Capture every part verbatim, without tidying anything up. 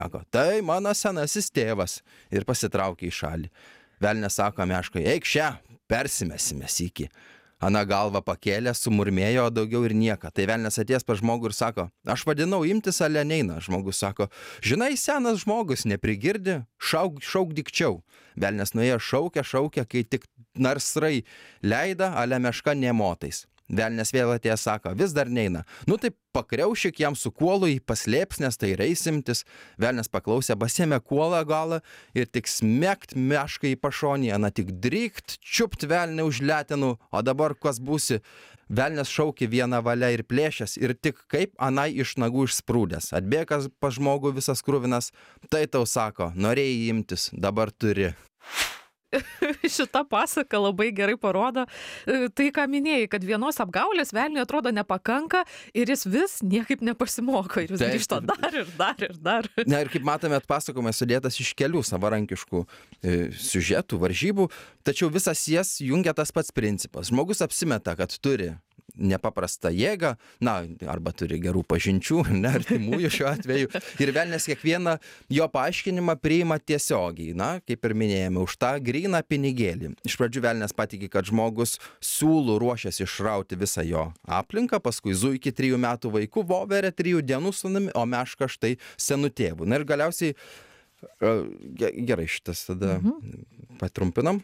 Sako, tai mano senasis tėvas. Ir pasitraukė į šalį. Velnias sako meškai, eik šią, persimesime sykį. Ana galva pakėlė, sumurmėjo, o daugiau ir nieko. Tai velnias atėjęs pas žmogų ir sako, aš vadinau imtis, ale neina. Žmogus sako, žinai, senas žmogus, neprigirdi, šauk, šauk dikčiau. Velnias nuėjo šaukia, šaukia, kai tik narsrai leida, ale meška nemotais. Velnias vėl atėjęs sako, vis dar neina. Nu tai pakriaušik jam su kuolu į paslėps, nes tai reisimtis. Velnias paklausė, pasėmė kuolą galą ir tik smekt mešką į pašonį, ana tik drykt, čiupt velnį už letenų, o dabar kas būsi. Velnias šaukė vieną valia ir plėšęs ir tik kaip anai iš nagų išsprūdęs. Atbėgas pas žmogų visas kruvinas, tai tau sako, norėjai imtis, dabar turi. Šita pasaka labai gerai parodo tai, ką minėjai, kad vienos apgaulės velniui atrodo nepakanka ir jis vis niekaip nepasimoko ir vis grįžta dar ir dar ir dar. Na ir kaip matome, atpasakojimas sudėtas iš kelių savarankiškų e, siužetų, varžybų, tačiau visas jas jungia tas pats principas. Žmogus apsimeta, kad turi nepaprastą jėgą, na, arba turi gerų pažinčių, ne, artimųjų šiuo atveju. Ir velnias kiekvieną jo paaiškinimą priima tiesiogiai, na, kaip ir minėjome, už tą gryną pinigėlį. Iš pradžių velnias patikė, kad žmogus siūlų ruošiasi išrauti visą jo aplinką, paskui zuikį trijų metų vaikų, voverė trijų dienų sūnumi, o meška štai senų tėvų. Na ir galiausiai, gerai, šitas tada mhm. patrumpinam.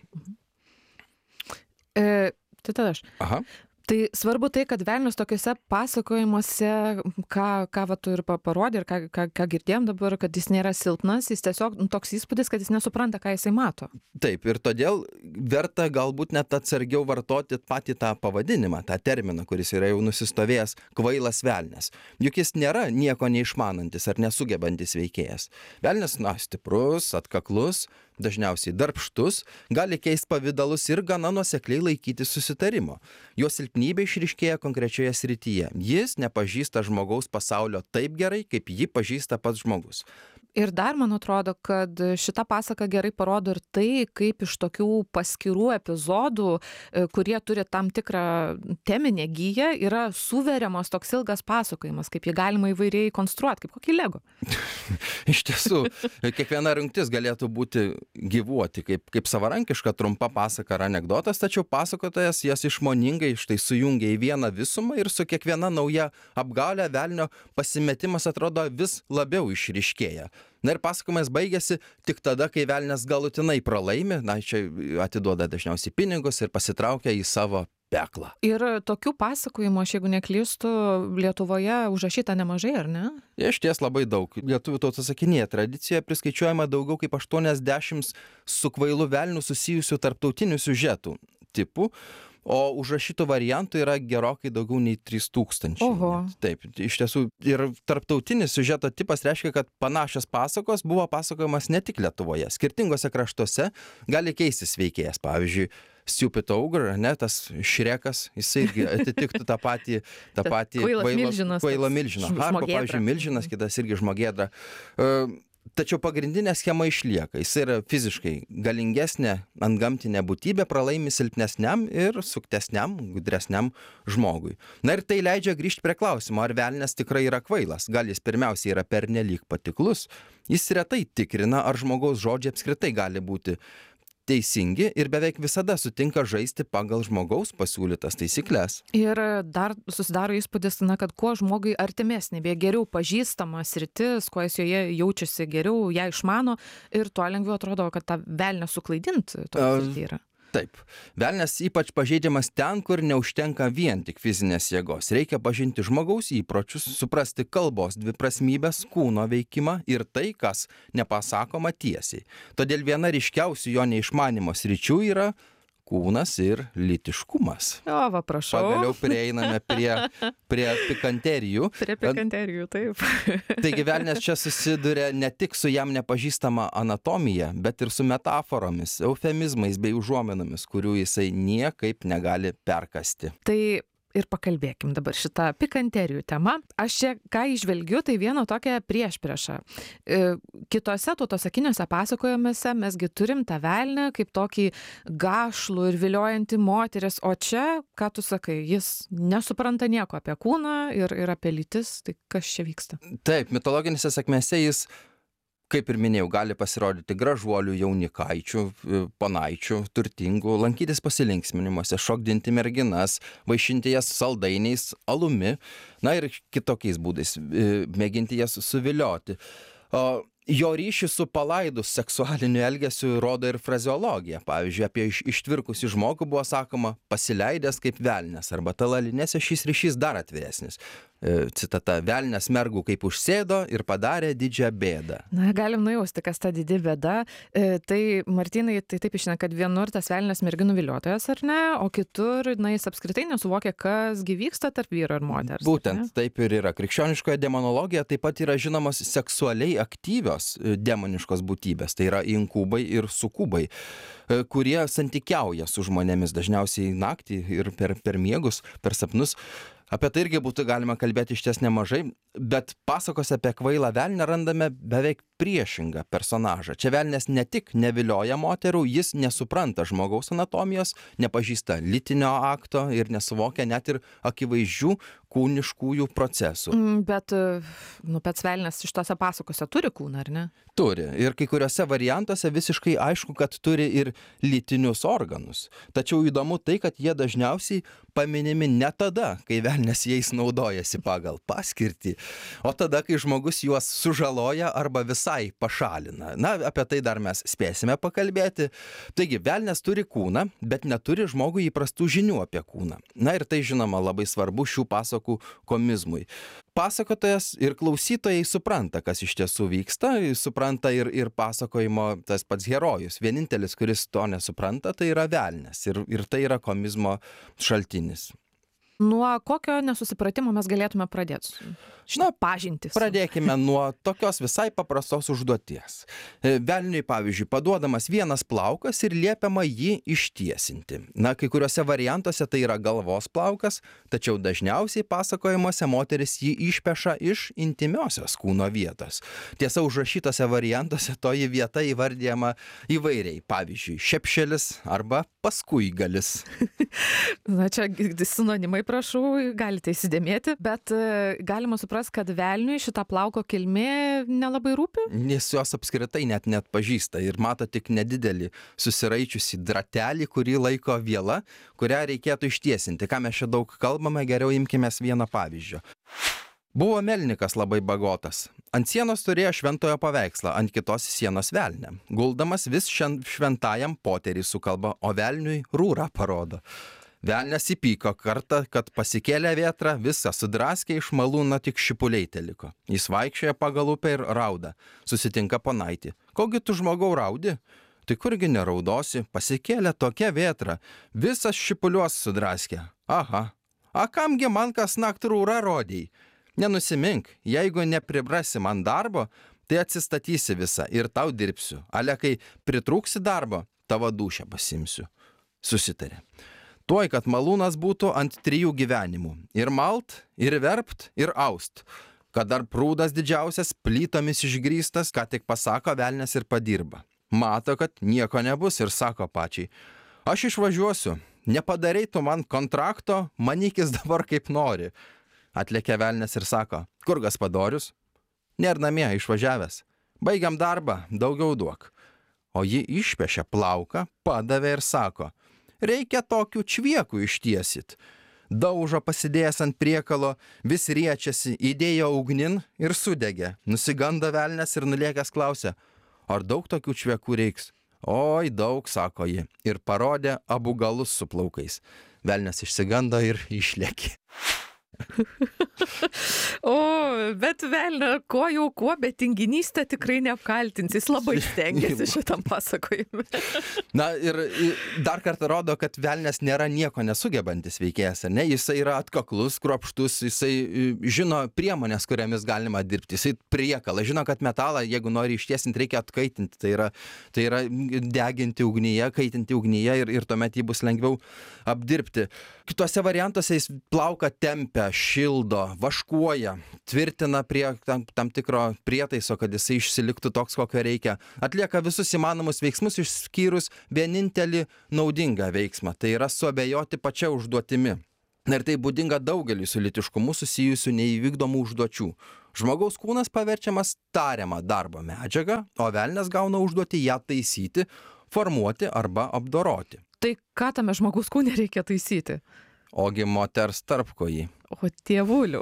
E, tai tada aš. Aha. Tai svarbu tai, kad velnius tokiuose pasakojimuose, ką, ką va tu ir parodė ir ką, ką, ką girdėjom dabar, kad jis nėra silpnas, jis tiesiog nu, toks įspūdis, kad jis nesupranta, ką jisai mato. Taip, ir todėl verta galbūt net atsargiau vartoti patį tą pavadinimą, tą terminą, kuris yra jau nusistovėjęs kvailas velnias. Juk jis nėra nieko neišmanantis ar nesugebantis veikėjas. Velnias, na, stiprus, atkaklus, dažniausiai darbštus, gali keisti pavydalus ir gana nuosekliai laikyti susitarimo. Jo silpnybė išryškėja konkrečioje srityje. Jis nepažįsta žmogaus pasaulio taip gerai, kaip jį pažįsta pats žmogus. Ir dar man atrodo, kad šita pasaka gerai parodo ir tai, kaip iš tokių paskirų epizodų, kurie turi tam tikrą teminę giją, yra suveriamas toks ilgas pasakojimas, kaip jį galima įvairiai konstruoti, kaip kokį Lego. Iš tiesų, kiekviena rungtis galėtų būti gyvuoti, kaip, kaip savarankiška trumpa pasaka ar anekdotas, tačiau pasakotojas jas išmoningai štai sujungia į vieną visumą ir su kiekviena nauja apgaulė velnio pasimetimas atrodo vis labiau išryškėja. Na ir pasakojimas baigėsi tik tada, kai velnias galutinai pralaimi, na čia atiduoda dažniausiai pinigus ir pasitraukia į savo peklą. Ir tokių pasakojimų, aš jeigu neklystu, Lietuvoje užrašyta nemažai, ar ne? Iš ties labai daug. Lietuvių tautosakinėje tradicijoje priskaičiuojama daugiau kaip aštuoniasdešimt su kvailu velniu susijusių tarptautinių siužetų tipų. O užrašytų variantų yra gerokai daugiau nei trys tūkstančiai. Oho. Taip, iš tiesų ir tarptautinis siužeto tipas reiškia, kad panašios pasakos buvo pasakojamas ne tik Lietuvoje. Skirtingose kraštuose gali keistis veikėjas. Pavyzdžiui, Stupid Ogre, ne, tas Šrekas, jisai irgi atitiktų tą patį, tą patį kvailas milžinas. Kvailo milžino. Arba, pavyzdžiui, milžinas, kitas irgi žmogėdra. Uh, Tačiau pagrindinė schema išlieka. Jis yra fiziškai galingesnė antgamtinė būtybė, pralaimi silpnesniam ir suktesniam, gudresniam žmogui. Na ir tai leidžia grįžti prie klausimo, ar velnias tikrai yra kvailas. Gal jis pirmiausiai yra pernelyg patiklus. Jis retai tikrina, ar žmogaus žodžiai apskritai gali būti teisingi ir beveik visada sutinka žaisti pagal žmogaus pasiūlytas taisyklės. Ir dar susidaro įspūdis, na, kad kuo žmogui artimesnė, bei geriau pažįstama sritis, kuo jis joje jaučiasi geriau, ją išmano ir tuo lengviau atrodo, kad tą velnią suklaidinti tokia srityje yra. Taip. Velnias ypač pažeidžiamas ten, kur neužtenka vien tik fizinės jėgos. Reikia pažinti žmogaus įpročius, suprasti kalbos dviprasmybės, kūno veikimą ir tai, kas nepasakoma tiesiai. Todėl viena ryškiausių jo neišmanimo sričių yra kūnas ir lytiškumas. O, va, prašau. Pagaliau prieiname prie, prie pikanterijų. Prie pikanterijų, taip. Taigi velnias čia susiduria ne tik su jam nepažįstama anatomija, bet ir su metaforomis, eufemizmais bei užuominomis, kurių jisai niekaip negali perkasti. Tai ir pakalbėkim dabar šitą pikanterijų temą. Aš čia, ką įžvelgiu, tai vieno tokia priešpriešą. E, kitose tautosakiniuose pasakojimuose mesgi turim tą velnią kaip tokį gašlų ir viliojantį moteris, o čia, ką tu sakai, jis nesupranta nieko apie kūną ir, ir apie lytis, tai kas čia vyksta? Taip, mitologinėse sakmėse jis Kaip ir minėjau, gali pasirodyti gražuolių, jaunikaičių, ponaičių, turtingų, lankytis pasilinksminimuose, šokdinti merginas, vaišinti jas saldainiais, alumi, na ir kitokiais būdais, mėginti jas suvilioti. O jo ryšį su palaidus seksualiniu elgesiu rodo ir frazeologija. Pavyzdžiui, apie ištvirkusį žmogų buvo sakoma pasileidęs kaip velnias, arba talalinėse šis ryšys dar atviresnis. Citata, velnias mergų kaip užsėdo ir padarė didžią bėdą. Na, galim nujausti, kas ta didį bėda. E, tai, Martynai, tai taip išina, kad vienur tas velnias merginų viliotojas, ar ne, o kitur, na, jis apskritai nesuvokia, kas gyvyksta tarp vyro ir moters. Būtent, taip ir yra. Krikščioniškoje demonologijoje taip pat yra žinomos seksualiai aktyvios demoniškos būtybės, tai yra inkubai ir sukubai, kurie santykiauja su žmonėmis dažniausiai naktį ir per, per miegus, per sapnus. Apie tai irgi būtų galima kalbėti iš ties nemažai, bet pasakos apie kvailą velnią randame beveik priešingą personažą. Čia velnias ne tik nevilioja moterų, jis nesupranta žmogaus anatomijos, nepažįsta lytinio akto ir nesuvokia net ir akivaizdžių kūniškųjų procesų. Bet, nu, pats velnias iš tose pasakose turi kūną, ar ne? Turi. Ir kai kuriuose variantuose visiškai aišku, kad turi ir lytinius organus. Tačiau įdomu tai, kad jie dažniausiai paminimi ne tada, kai velnias jais naudojasi pagal paskirtį, o tada, kai žmogus juos sužaloja arba visai pašalina. Na, apie tai dar mes spėsime pakalbėti. Taigi, velnias turi kūną, bet neturi žmogui įprastų žinių apie kūną. Na ir tai, žinoma, labai svarbu šių pasakų komizmui. Pasakotojas ir klausytojai supranta, kas iš tiesų vyksta, supranta ir, ir pasakojimo tas pats herojus. Vienintelis, kuris to nesupranta, tai yra velnias ir, ir tai yra komizmo šaltinis. Nuo kokio nesusipratimo mes galėtume pradėti? Šitą pažintis. Pradėkime nuo tokios visai paprastos užduoties. Velniui, pavyzdžiui, paduodamas vienas plaukas ir liepiama jį ištiesinti. Na, kai kuriuose variantuose tai yra galvos plaukas, tačiau dažniausiai pasakojimuose moteris jį išpeša iš intimiosios kūno vietos. Tiesa, užrašytose variantuose toji vieta įvardyjama įvairiai. Pavyzdžiui, šepšelis arba paskui galis. Na, čia sinonimai, prašau, galite įsidėmėti, bet galima suprasti, kad velniui šitą plauko kilmė nelabai rūpi? Nes jos apskritai net net pažįsta ir mato tik nedidelį susiraičiusi dratelį, kurį laiko viela, kurią reikėtų ištiesinti. Ką mes čia daug kalbame, geriau imkime vieną pavyzdžio. Buvo melnikas labai bagotas. Ant sienos turėjo šventojo paveikslą, ant kitos sienos velnę. Guldamas vis šventajam poterį sukalba, o velniui rūrą parodo. Velnias įpyko kartą, kad pasikėlė vėtrą, visą sudraskė iš malūno, tik šipuliai teliko. Jis vaikščioja pagal upę ir rauda. Susitinka ponaitį. Kogi tu žmogau raudi? Tai kurgi neraudosi? Pasikėlė tokia vėtra. Visas šipuliuos sudraskė. Aha. A kamgi man kas nakt rūrą rodėjai? Nenusimink, jeigu nepribrasi man darbo, tai atsistatysi visą ir tau dirbsiu. Ale kai pritrūksi darbo, tavo dūšią pasimsiu. Susitarė. Tuoj, kad malūnas būtų ant trijų gyvenimų. Ir malt, ir verpt, ir aust. Kad dar prūdas didžiausias, plytomis išgrįstas, ką tik pasako velnias ir padirba. Mato, kad nieko nebus ir sako pačiai. Aš išvažiuosiu, nepadarei tu man kontrakto, manykis dabar kaip nori. Atlėkė velnias ir sako, kur gaspadorius? Nėr namie, išvažiavęs. Baigiam darbą, daugiau duok. O ji išpešė plauką, padavė ir sako, reikia tokių čviekų ištiesit. Daužo pasidėjęs ant priekalo, vis riečiasi, įdėjo ugnin ir sudegė. Nusigando velnias ir nulėkęs klausė, ar daug tokių čviekų reiks? Oi, daug, sako ji, ir parodė abu galus su plaukais. Velnias išsigando ir išlėkė. O, bet velnio, kuo jau kuo, bet tinginystę tikrai neapkaltins, jis labai stengiasi šitam pasakojimui. Na ir dar kartą rodo, kad velnias nėra nieko nesugebantis veikėjas, ne? Jisai yra atkaklus, kruopštus, jisai žino priemonės, kuriamis galima dirbti, jisai priekala, žino, kad metalą, jeigu nori ištiesinti, reikia atkaitinti, tai yra, tai yra deginti ugnyje, kaitinti ugnyje ir, ir tuomet jį bus lengviau apdirbti. Kitose variantuose jis plauką tempia, šildo, vaškuoja, tvirtina prie tam, tam tikro prietaiso, kad jisai išsiliktų toks, kokio reikia. Atlieka visus įmanomus veiksmus išskyrus vienintelį naudingą veiksmą, tai yra suabejoti pačia užduotimi. Ir tai būdinga daugeliui su lytiškumu susijusių neįvykdomų užduočių. Žmogaus kūnas paverčiamas tariamą darbo medžiagą, o velnias gauna užduotį ją taisyti, formuoti arba apdoroti. Tai ką tame žmogaus kūne reikia taisyti? Ogi moters tarpkojį. O tėvulių.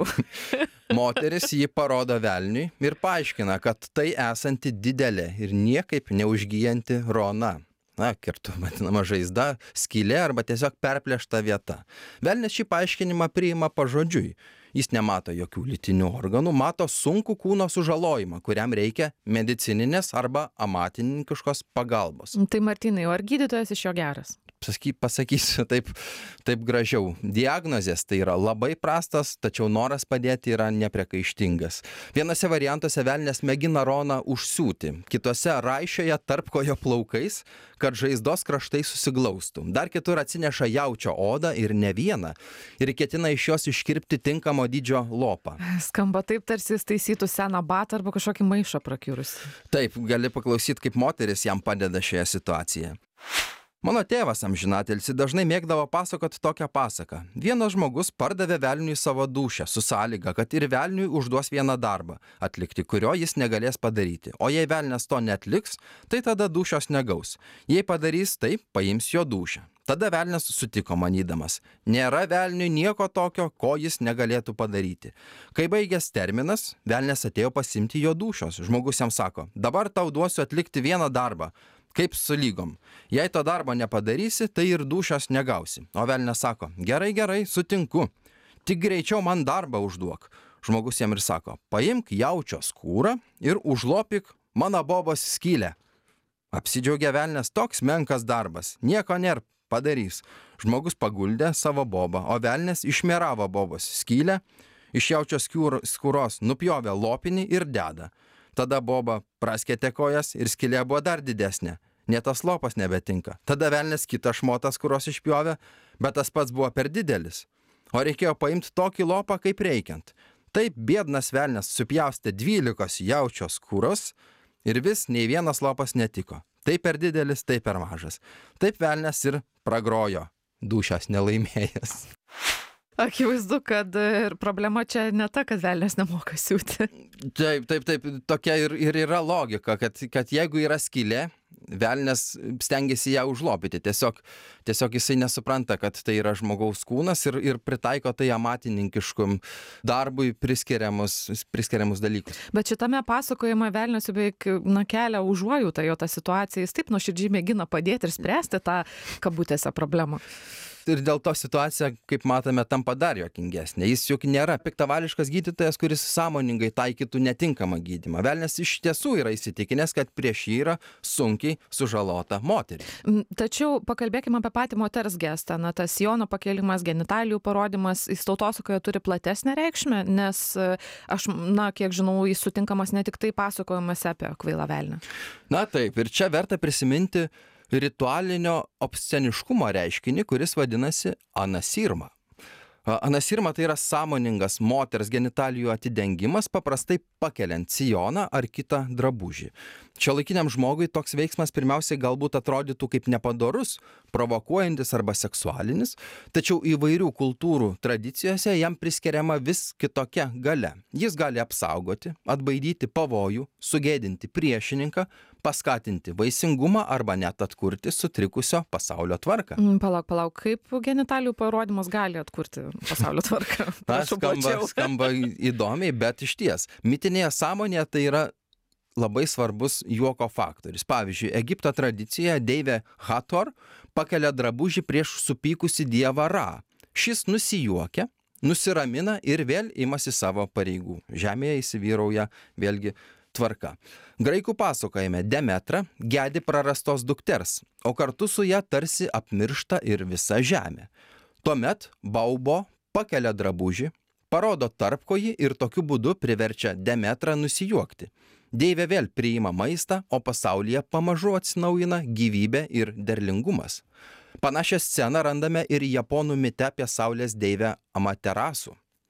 Moteris jį parodo velniui ir paaiškina, kad tai esanti didelė ir niekaip neužgyjanti rona. Na, kirtų vadinama žaizda, skylė arba tiesiog perplėšta vieta. Velnias šį paaiškinimą priima pažodžiui. Jis nemato jokių lytinių organų, mato sunkų kūno sužalojimą, kuriam reikia medicininės arba amatininkiškos pagalbos. Tai Martynai, o ar gydytojas iš jo geras? Pasakysiu taip, taip gražiau. Diagnozės tai yra labai prastas, tačiau noras padėti yra nepriekaištingas. Vienose variantuose velnias mėgina roną užsiūti, kitose raišioja tarpkojo plaukais, kad žaizdos kraštai susiglaustų. Dar kitur atsineša jaučio odą ir ne vieną ir ketina iš jos iškirpti tinkamo dydžio lopą. Skamba taip, tarsi jis taisytų seną batą arba kažkokį maišą prakiurus. Taip, gali paklausyti, kaip moteris jam padeda šioje situacijoje. Mano tėvas amžinatilsį dažnai mėgdavo pasakoti tokią pasaką. Vienas žmogus pardavė velniui savo dūšią su sąlyga, kad ir velniui užduos vieną darbą, atlikti kurio jis negalės padaryti. O jei velnias to neatliks, tai tada dūšios negaus. Jei padarys taip, paims jo dūšią. Tada velnias sutiko manydamas. Nėra velniui nieko tokio, ko jis negalėtų padaryti. Kai baigęs terminas, velnias atėjo pasimti jo dūšios. Žmogus jam sako, dabar tau duosiu atlikti vieną darbą. Kaip su lygom. Jei to darbo nepadarysi, tai ir dūšios negausi. O velnias sako, gerai, gerai, sutinku. Tik greičiau man darbą užduok. Žmogus jam ir sako, paimk jaučio skūrą ir užlopik mano bobos skylę. Apsidžiaugia velnias, toks menkas darbas. Nieko nėra, padarys. Žmogus paguldė savo bobą, o velnias išmeravo bobos skylę, iš jaučio skūros nupjovė lopinį ir deda. Tada boba praskėtė kojas ir skylė buvo dar didesnė. Net tas lopas nebetinka. Tada velnias kitą šmotą skūros išpjovė, bet tas pats buvo per didelis. O reikėjo paimti tokį lopą kaip reikiant. Taip biednas velnias supjaustė dvylikos jaučio skūros ir vis nei vienas lopas netiko. Tai per didelis, tai per mažas. Taip velnias ir pragrojo, dūšios nelaimėjęs. Akivaizdu, kad ir problema čia ne ta, kad velnias nemoka siūti. Taip, taip, taip, tokia ir, ir yra logika, kad, kad jeigu yra skylė, velnias stengiasi ją užlopyti. Tiesiog, tiesiog jisai nesupranta, kad tai yra žmogaus kūnas ir, ir pritaiko tai amatininkiškum darbui priskiriamus, priskiriamus dalykus. Bet šitame pasakojime velnias beveik na, kelia užuojautą jo tą situaciją. Jis taip nuoširdžiai mėgina padėti ir spręsti tą kabutėse problemą. Ir dėl to situacija, kaip matome, tampa dar juokingesnė. Jis juk nėra piktavališkas gydytojas, kuris sąmoningai taikytų netinkamą gydymą. Velnias iš tiesų yra įsitikinęs, kad prieš jį yra sunkiai sužalota moteris. Tačiau pakalbėkime apie patį moters gestą. Na, tas sijono pakėlimas, genitalijų parodymas, jis tautosakoje turi platesnę reikšmę, nes aš, na, kiek žinau, jis sutinkamas ne tik tai pasakojimas apie kvailą velnią. Na taip, ir čia verta prisiminti ritualinio obsceniškumo reiškinį, kuris vadinasi anasirma. Anasirma tai yra sąmoningas moters genitalijų atidengimas, paprastai pakeliant sijoną ar kitą drabužį. Šiuolaikiniam žmogui toks veiksmas pirmiausiai galbūt atrodytų kaip nepadorus, provokuojantis arba seksualinis, tačiau įvairių kultūrų tradicijose jam priskiriama vis kitokia galia. Jis gali apsaugoti, atbaidyti pavojų, sugėdinti priešininką, paskatinti vaisingumą arba net atkurti sutrikusio pasaulio tvarką. Palauk, palauk, kaip genitalijų parodymas gali atkurti pasaulio tvarką? Na, skamba, skamba įdomiai, bet iš ties, mitinėje sąmonėje tai yra labai svarbus juoko faktorius. Pavyzdžiui, Egipto tradicijoje deivė Hathor pakelia drabužį prieš supykusi dievą Ra. Šis nusijuokia, nusiramina ir vėl imasi savo pareigų. Žemėje įsivyrauja vėlgi tvarka. Graikų pasakojime Demetra gedi prarastos dukters, o kartu su ją tarsi apmiršta ir visa žemė. Tuomet Baubo pakelia drabužį, parodo tarpkojį ir tokiu būdu priverčia Demetrą nusijuokti. Deivė vėl priima maistą, o pasaulyje pamažu atsinaujina gyvybė ir derlingumas. Panašią sceną randame ir japonų mite apie saulės deivę Amaterasu.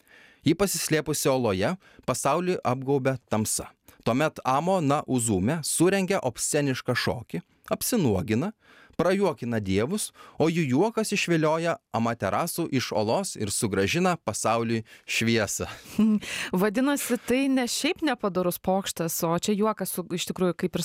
Ji pasislėpusi oloje, pasaulį apgaubė tamsa. Tuomet Amo na Uzume surengė obscenišką šokį, apsinuogina, prajuokina dievus, o jų juokas išvilioja Amaterasų iš olos ir sugrąžina pasauliui šviesą. Vadinasi, tai ne šiaip nepadorus pokštas, o čia juokas su, iš tikrųjų, kaip ir